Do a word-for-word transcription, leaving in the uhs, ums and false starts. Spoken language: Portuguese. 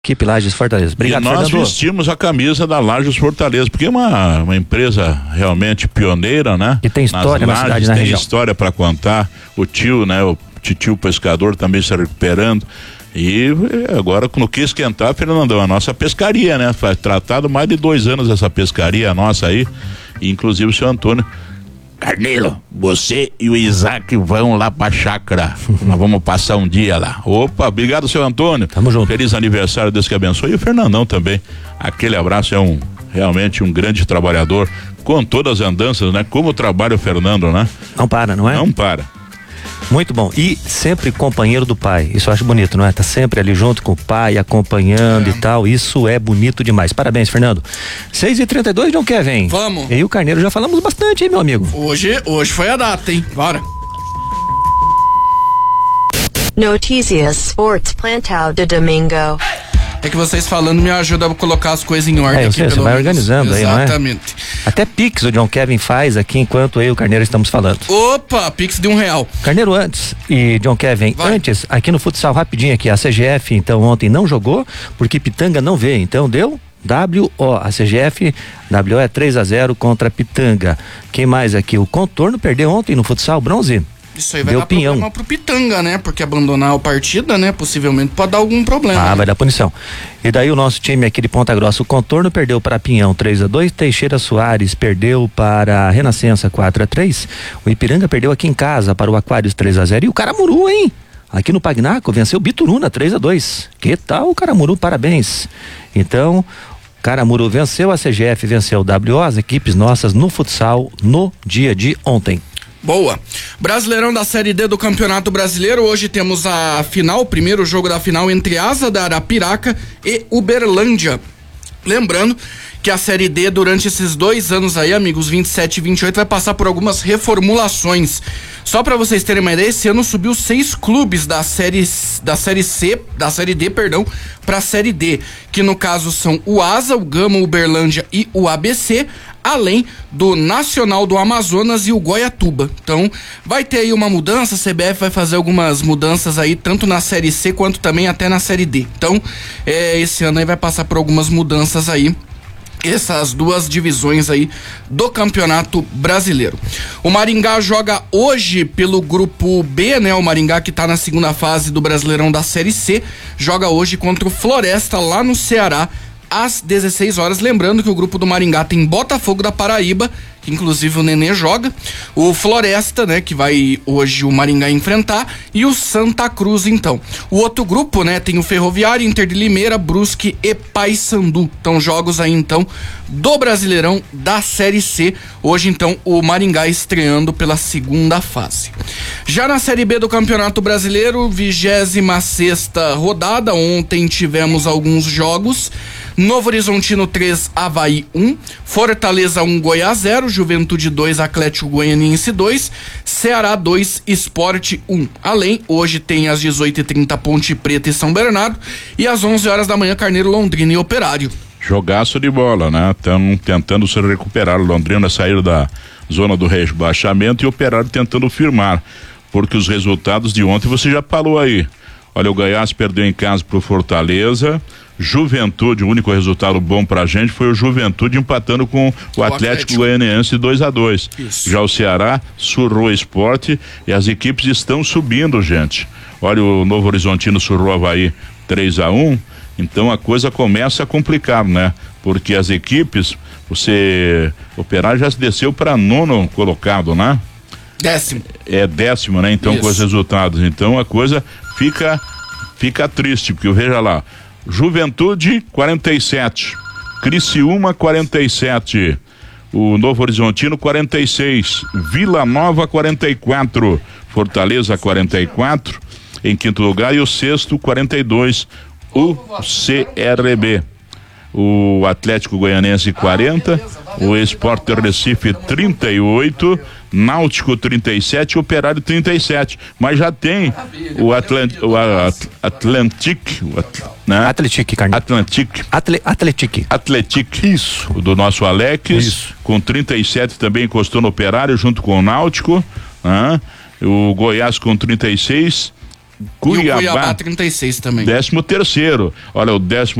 equipe Lages Fortaleza. Obrigado, e nós Fernando. vestimos a camisa da Lages Fortaleza, porque é uma, uma empresa realmente pioneira, né? E tem história na cidade, na tem região. Tem história para contar. O tio, né? O tio pescador também se recuperando. E agora, no que esquentar, Fernandão, a nossa pescaria, né? Faz tratado mais de dois anos essa pescaria nossa aí. E, inclusive o seu Antônio. Carneiro, você e o Isaac vão lá pra chácara. Nós vamos passar um dia lá. Opa, obrigado, seu Antônio. Tamo junto. Feliz aniversário, Deus que abençoe. E o Fernandão também. Aquele abraço, é um realmente um grande trabalhador, com todas as andanças, né? Como trabalha o Fernando, né? Não para, não é? Não para. Muito bom. E sempre companheiro do pai. Isso eu acho bonito, não é? Tá sempre ali junto com o pai, acompanhando é. e tal. Isso é bonito demais. Parabéns, Fernando. seis e trinta e dois, John Kevin. Vamos. E o Carneiro já falamos bastante, hein, meu amigo? Hoje, hoje foi a data, hein? Bora. Notícias Sports Plantão de Domingo. É que vocês falando me ajuda a colocar as coisas em ordem. É, eu sei, aqui, você vai menos. organizando aí, não é? Exatamente. Até Pix o John Kevin faz aqui enquanto eu e o Carneiro estamos falando. Opa, Pix de um real. Carneiro, antes, e John Kevin, vai. antes, aqui no futsal, rapidinho aqui, a C G F, então, ontem não jogou, porque Pitanga não veio, então deu W O, a C G F, W O é três a zero contra Pitanga. Quem mais aqui? O Contorno perdeu ontem no futsal, bronze. Isso aí vai Deu dar pinhão. problema pro Pitanga, né? Porque abandonar a partida, né? Possivelmente pode dar algum problema. Ah, né? vai dar punição. E daí o nosso time aqui de Ponta Grossa, o Contorno perdeu para Pinhão três a dois, Teixeira Soares perdeu para a Renascença quatro a três, o Ipiranga perdeu aqui em casa para o Aquários três a zero e o Caramuru, hein? Aqui no Pagnaco venceu o Bituruna três a dois. Que tal o Caramuru? Parabéns. Então, Caramuru venceu, a C G F venceu o W O, as equipes nossas no futsal no dia de ontem. Boa. Brasileirão da Série D do Campeonato Brasileiro. Hoje temos a final, o primeiro jogo da final entre Asa da Arapiraca e Uberlândia. Lembrando que a Série D durante esses dois anos aí, amigos, vinte e sete e vinte e oito, vai passar por algumas reformulações. Só para vocês terem uma ideia, esse ano subiu seis clubes da série da série C, da série D, perdão, para a Série D, que no caso são o Asa, o Gama, o Uberlândia e o A B C, além do Nacional do Amazonas e o Goiatuba. Então, vai ter aí uma mudança, a C B F vai fazer algumas mudanças aí, tanto na Série C quanto também até na Série D. Então, é, esse ano aí vai passar por algumas mudanças aí, essas duas divisões aí do Campeonato Brasileiro. O Maringá joga hoje pelo grupo B, né? O Maringá, que tá na segunda fase do Brasileirão da Série C, joga hoje contra o Floresta lá no Ceará às dezesseis horas. Lembrando que o grupo do Maringá tem Botafogo da Paraíba, que inclusive o Nenê joga, o Floresta, né, que vai hoje o Maringá enfrentar, e o Santa Cruz, então. O outro grupo, né, tem o Ferroviário, Inter de Limeira, Brusque e Paysandu. Então, jogos aí, então, do Brasileirão da Série C. Hoje, então, o Maringá estreando pela segunda fase. Já na Série B do Campeonato Brasileiro, vigésima sexta rodada, ontem tivemos alguns jogos. Novo Horizontino três, Avaí um, Fortaleza um, Goiás zero, Juventude dois, Atlético Goianiense dois, Ceará dois, Sport um. Além, hoje tem às dezoito e trinta Ponte Preta e São Bernardo, e às onze horas da manhã Carneiro, Londrina e Operário. Jogaço de bola, né? Estão tentando se recuperar. Londrina saiu da zona do rebaixamento e o Operário tentando firmar, porque os resultados de ontem você já falou aí. Olha, o Goiás perdeu em casa pro Fortaleza. Juventude, o único resultado bom pra gente foi o Juventude empatando com o, o Atlético, Atlético Goianiense dois a dois. Já o Ceará surrou o Sport e as equipes estão subindo, gente. Olha, o Novo Horizontino surrou o Avaí três a um. Então a coisa começa a complicar, né? Porque as equipes, você, o Operário já se desceu para nono colocado, né? Décimo. É décimo, né? Então, isso, com os resultados. Então a coisa fica fica triste, porque veja lá, Juventude quarenta e sete, Criciúma quarenta e sete, o Novo Horizontino quarenta e seis, Vila Nova quarenta e quatro, Fortaleza quarenta e quatro, em quinto lugar, e o sexto quarenta e dois, o C R B. O Atlético Goianiense quarenta, o Sport Recife trinta e oito, Náutico trinta e sete, Operário trinta e sete, mas já tem o Atlant, o Atlantic, o At, né? Atletic, Carneiro. Atlantic. Atle, Atletic. Atletic. Isso. O do nosso Alex. Isso. Com trinta e sete também encostou no Operário junto com o Náutico, né? O Goiás com trinta e seis, Cuiabá, e o Cuiabá trinta e seis também. Décimo terceiro. Olha, o décimo